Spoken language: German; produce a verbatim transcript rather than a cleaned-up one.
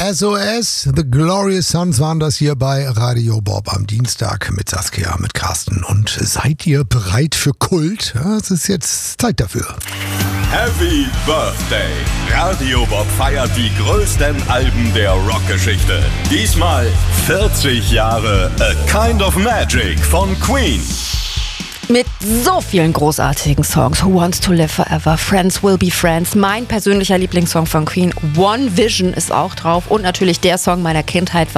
S O S, The Glorious Sons waren das hier bei Radio Bob am Dienstag mit Saskia, mit Carsten. Und seid ihr bereit für Kult? Ja, es ist jetzt Zeit dafür. Happy Birthday! Radio Bob feiert die größten Alben der Rockgeschichte. Diesmal vierzig Jahre A Kind of Magic von Queen. Mit so vielen großartigen Songs. Who Wants to Live Forever, Friends Will Be Friends, mein persönlicher Lieblingssong von Queen, One Vision ist auch drauf und natürlich der Song meiner Kindheit war